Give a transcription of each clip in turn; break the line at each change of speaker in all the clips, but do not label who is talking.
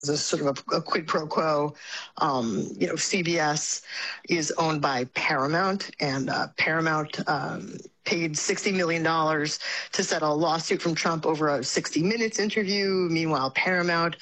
a sort of a quid pro quo. CBS is owned by Paramount, and Paramount paid $60 million to settle a lawsuit from Trump over a 60 Minutes interview. Meanwhile, Paramount,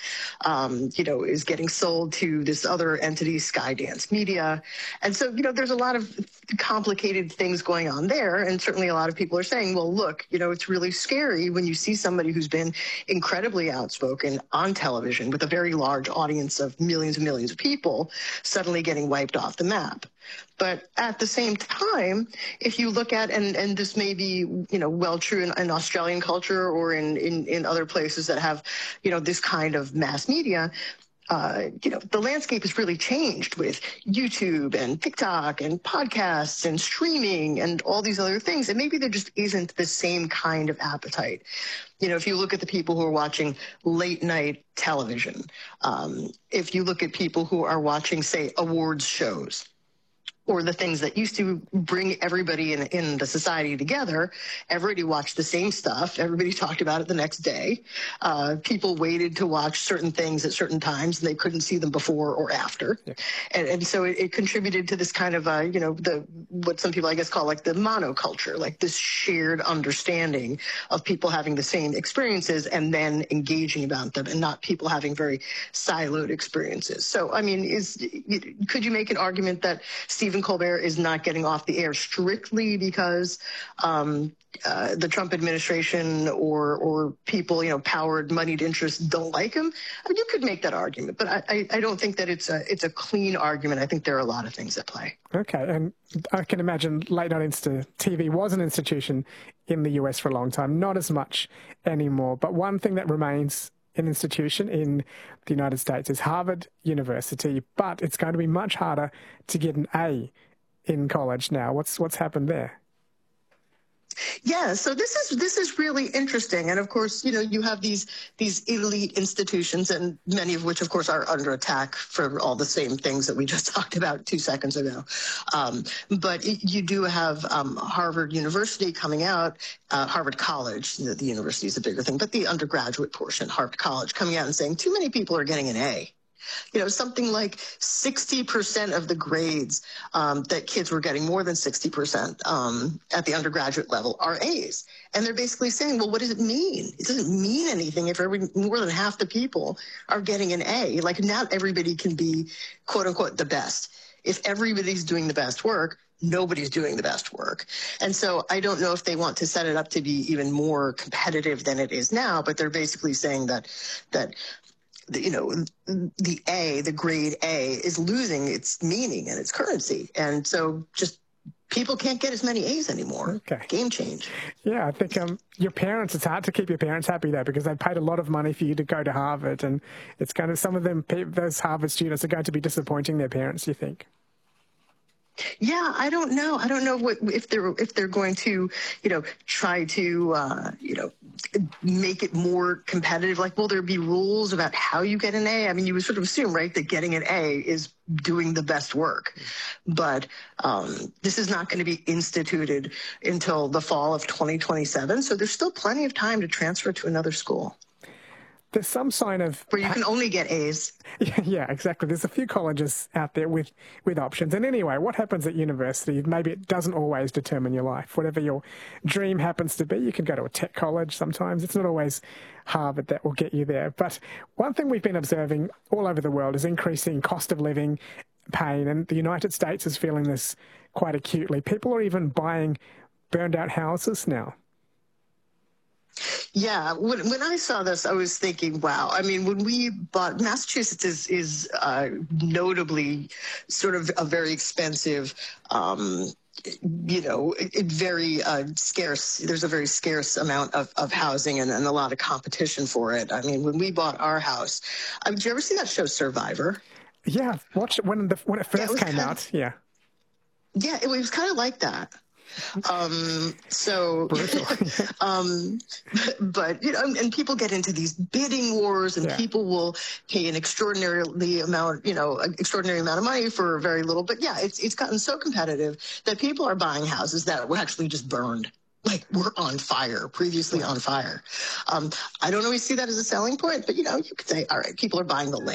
is getting sold to this other entity, Skydance Media. And so, there's a lot of complicated things going on there. And certainly a lot of people are saying, well, look, it's really scary when you see somebody who's been incredibly outspoken on television with a very large audience of millions and millions of people suddenly getting wiped off the map. But at the same time, if you look at, and this may be, well true in Australian culture or in other places that have, this kind of mass media, the landscape has really changed with YouTube and TikTok and podcasts and streaming and all these other things. And maybe there just isn't the same kind of appetite. If you look at the people who are watching late night television, if you look at people who are watching, say, awards shows, or the things that used to bring everybody in the society together, everybody watched the same stuff. Everybody talked about it the next day. People waited to watch certain things at certain times, and they couldn't see them before or after. Yeah. And so it contributed to this kind of, what some people, I guess, call like the monoculture, like this shared understanding of people having the same experiences and then engaging about them, and not people having very siloed experiences. So, I mean, could you make an argument that Stephen Colbert is not getting off the air strictly because the Trump administration or people, powered, moneyed interests don't like him? I mean, you could make that argument, but I don't think that it's a clean argument. I think there are a lot of things at play.
Okay, and I can imagine late night TV was an institution in the US for a long time, not as much anymore. But one thing that remains an institution in the United States is Harvard University, but it's going to be much harder to get an A in college now. What's happened there?
Yeah, so this is really interesting, and of course, you have these elite institutions, and many of which, of course, are under attack for all the same things that we just talked about 2 seconds ago. But you do have Harvard University coming out, Harvard College. The university is a bigger thing, but the undergraduate portion, Harvard College, coming out and saying too many people are getting an A. Something like 60% of the grades that kids were getting, more than 60% at the undergraduate level, are A's. And they're basically saying, well, what does it mean? It doesn't mean anything if more than half the people are getting an A. Like, not everybody can be, quote unquote, the best. If everybody's doing the best work, nobody's doing the best work. And so I don't know if they want to set it up to be even more competitive than it is now, but they're basically saying that the grade A is losing its meaning and its currency. And so just people can't get as many A's anymore. Okay. Game change.
Yeah, I think your parents, it's hard to keep your parents happy there because they paid a lot of money for you to go to Harvard. And it's kind of, some of them, those Harvard students are going to be disappointing their parents, you think?
Yeah, I don't know. I don't know if they're going to, try to, make it more competitive. Like, will there be rules about how you get an A? I mean, you would sort of assume, right, that getting an A is doing the best work. But this is not going to be instituted until the fall of 2027. So there's still plenty of time to transfer to another school.
There's some sign of...
where you can only get A's.
Yeah, exactly. There's a few colleges out there with options. And anyway, what happens at university, maybe it doesn't always determine your life. Whatever your dream happens to be, you can go to a tech college sometimes. It's not always Harvard that will get you there. But one thing we've been observing all over the world is increasing cost of living, pain, and the United States is feeling this quite acutely. People are even buying burned-out houses now.
Yeah, when I saw this, I was thinking, wow. I mean, when we bought, Massachusetts is notably sort of a very expensive, very scarce. There's a very scarce amount of housing and a lot of competition for it. I mean, when we bought our house, did you ever see that show Survivor?
Yeah, watched it when it first came out. Yeah.
Yeah, it was kind of like that. But and people get into these bidding wars, and people will pay an extraordinary amount of money for very little. But yeah, it's gotten so competitive that people are buying houses that were actually just burned. Like, we're on fire, previously on fire. I don't always see that as a selling point, but you could say, all right, people are buying the land.